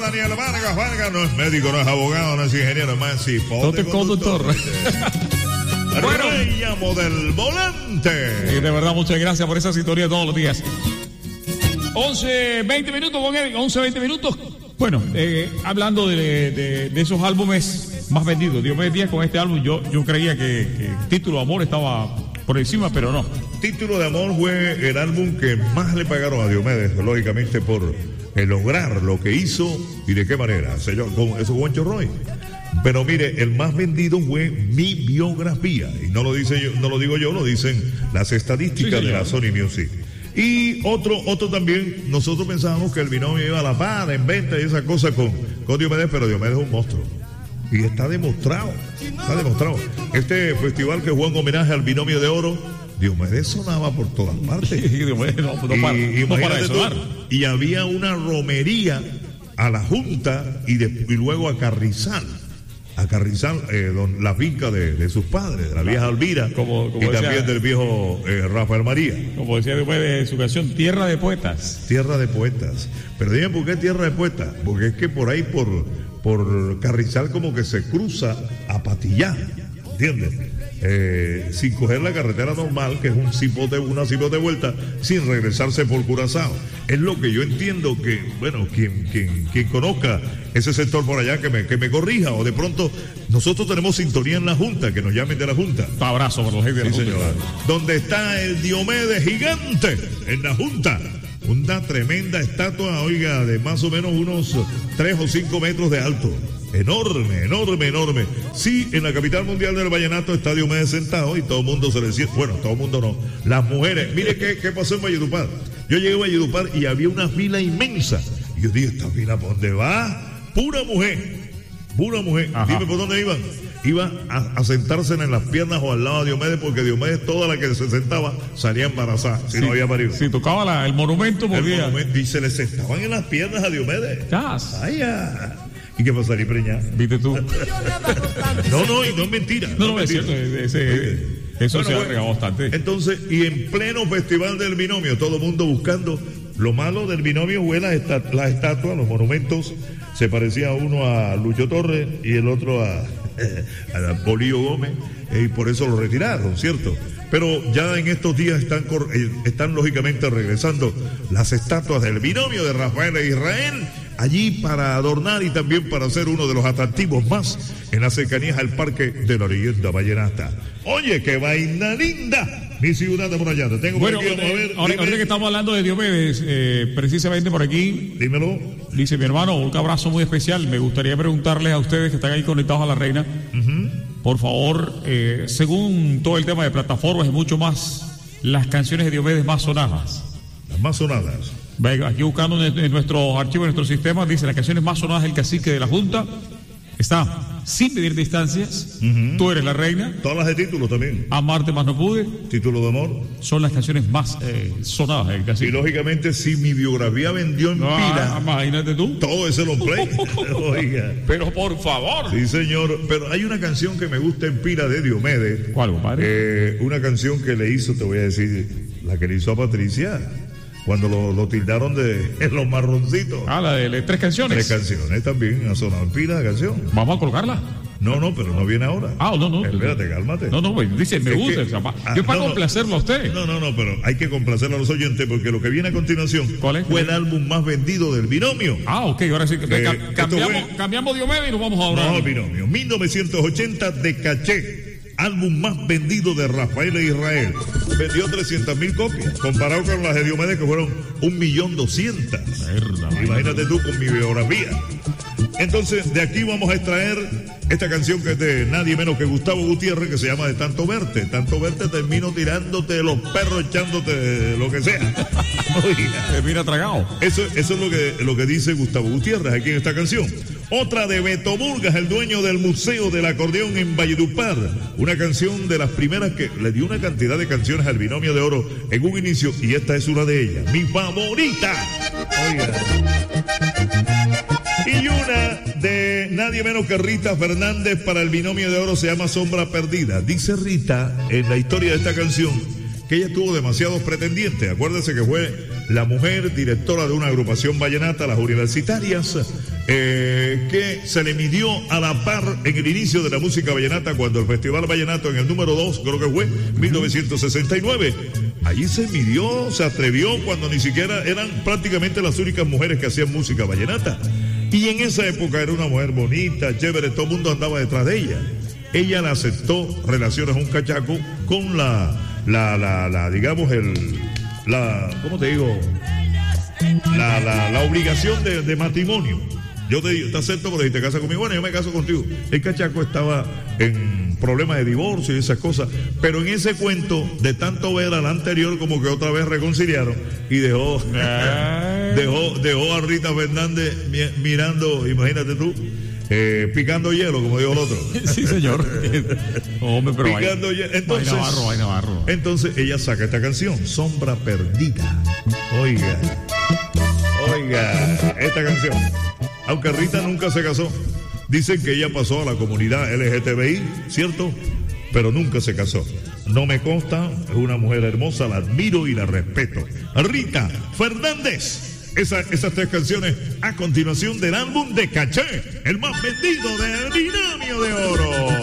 Daniel Vargas no es médico, no es abogado, no es ingeniero, es más cipote conductor. Bueno, llamo del volante. Y de verdad, muchas gracias por esa sintonía todos los días. 20 minutos con Eric, 20 minutos. Bueno, hablando de esos álbumes más vendidos, Diomedes Díaz con este álbum, yo creía que Título de Amor estaba por encima, pero no. Título de Amor fue el álbum que más le pagaron a Diomedes, lógicamente por lograr lo que hizo y de qué manera, señor, con eso Juancho Roy. Pero mire, el más vendido fue Mi Biografía, y no lo digo yo, lo dicen las estadísticas de la Sony Music. Y otro también, nosotros pensábamos que el binomio iba a la par en venta y esa cosa con Diomedes, pero Diomedes es un monstruo. Y está demostrado. Este festival que jugó en homenaje al Binomio de Oro, Diomedes sonaba por todas partes. Y había una romería a la Junta y luego a Carrizal, la finca de sus padres, de la vieja Alvira, como y decía, también del viejo Rafael María. Como decía Diomedes en su canción, Tierra de Poetas. Tierra de Poetas. Pero díganme por qué Tierra de Poetas, porque es que por ahí, por Carrizal, como que se cruza a Patillá, ¿entiendes? Sin coger la carretera normal, que es una cipote vuelta, sin regresarse por Curazao. Es lo que yo entiendo que, bueno, quien conozca ese sector por allá, que me corrija, o de pronto nosotros tenemos sintonía en la Junta, que nos llamen de la Junta. Un abrazo por los gente de la Junta. Señor. Donde está el Diomedes gigante en la Junta. Una tremenda estatua, oiga, de más o menos unos 3 o 5 metros de alto. Enorme. Sí, en la capital mundial del vallenato está Diomedes sentado y todo el mundo se le decía, bueno, todo el mundo no, las mujeres. Mire qué pasó en Valledupar. Yo llegué a Valledupar y había una fila inmensa. Y yo dije, ¿esta fila por dónde va? Pura mujer. Ajá. Dime por dónde iban. Iba a sentarse en las piernas o al lado de Diomedes, porque Diomedes, toda la que se sentaba, salía embarazada, si no había parido. Si tocaba el monumento, podía. Y se le sentaban en las piernas a Diomedes. ¡Ay, ya! ¿Y qué pasaría preñada? ¿Viste tú? No, y no es mentira. No es cierto. Eso se ha regado bastante. Entonces, y en pleno festival del binomio, todo el mundo buscando. Lo malo del binomio fue las estatuas, los monumentos. Se parecía uno a Lucho Torres y el otro a Bolío Gómez, y por eso lo retiraron, ¿cierto? Pero ya en estos días están lógicamente regresando las estatuas del binomio de Rafael e Israel, allí para adornar y también para ser uno de los atractivos más en las cercanías al Parque de la Leyenda Vallenata. Oye, qué vaina linda, mi ciudad de por allá. Te tengo por aquí, vamos a ver. Ahorita que estamos hablando de Diomedes, precisamente por aquí. Dímelo. Dice mi hermano, un abrazo muy especial. Me gustaría preguntarles a ustedes que están ahí conectados a la Reina, por favor, según todo el tema de plataformas y mucho más, las canciones de Diomedes más sonadas. Las más sonadas. Venga, aquí buscando en nuestros archivos, en nuestro sistema, dice las canciones más sonadas del cacique de la Junta. Está Sin Medir Distancias, Tú Eres la Reina. Todas las de título también. Amarte Más No Pude. Título de Amor. Son las canciones más sonadas del cacique. Y lógicamente, si Mi Biografía vendió en pila. Imagínate tú. Todo ese long play. Oiga. Pero por favor. Sí, señor. Pero hay una canción que me gusta en pila de Diomedes. ¿Cuál, compadre? Una canción que le hizo, te voy a decir, la que le hizo a Patricia, cuando lo tildaron de los marroncitos. La de 3 canciones. 3 canciones también, ha sonado en pila de canción. ¿Vamos a colocarla? No, pero no viene ahora. No. Espérate, cálmate. No, dice, me gusta. Yo para complacerlo a usted. No, pero hay que complacerlo a los oyentes, porque lo que viene a continuación fue el álbum más vendido del binomio. Ok, ahora sí. Cambiamos Diomedes y nos vamos a hablar. No, el binomio. 1980 de Caché. Álbum más vendido de Rafael e Israel. Vendió 300,000 copias, comparado con las de Diomedes, que fueron 1.200.000. Imagínate tú con Mi Biografía. Entonces, de aquí vamos a extraer esta canción que es de nadie menos que Gustavo Gutiérrez, que se llama De Tanto Verte. Tanto verte termino tirándote de los perros, echándote lo que sea. Termina tragado. Eso es lo que dice Gustavo Gutiérrez aquí en esta canción. Otra de Beto Burgas, el dueño del Museo del Acordeón en Valledupar. Una canción de las primeras que le dio una cantidad de canciones al Binomio de Oro en un inicio, y esta es una de ellas, mi favorita. Oiga. Y una de nadie menos que Rita Fernández para el Binomio de Oro se llama Sombra Perdida. Dice Rita en la historia de esta canción que ella tuvo demasiados pretendientes. Acuérdese que fue la mujer directora de una agrupación vallenata, las Universitarias, que se le midió a la par en el inicio de la música vallenata cuando el Festival Vallenato en el número 2, creo que fue 1969. Allí se midió, se atrevió cuando ni siquiera eran prácticamente las únicas mujeres que hacían música vallenata. Y en esa época era una mujer bonita, chévere, todo el mundo andaba detrás de ella. Ella le aceptó relaciones a un cachaco con digamos, ¿cómo te digo? La obligación de matrimonio. Yo te acepto porque si te casas conmigo, bueno, yo me caso contigo. El cachaco estaba en problemas de divorcio y esas cosas, pero en ese cuento de tanto ver al anterior, como que otra vez reconciliaron y dejó a Rita Fernández mirando, imagínate tú, picando hielo, como dijo el otro. Sí, señor. Hombre, pero picando hielo. Entonces, Navarro. Entonces ella saca esta canción, Sombra Perdida. Oiga, esta canción. Aunque Rita nunca se casó. Dicen que ella pasó a la comunidad LGTBI, ¿cierto? Pero nunca se casó. No me consta, es una mujer hermosa, la admiro y la respeto. Rita Fernández. Esas tres canciones a continuación del álbum de Caché, el más vendido del Binomio de Oro.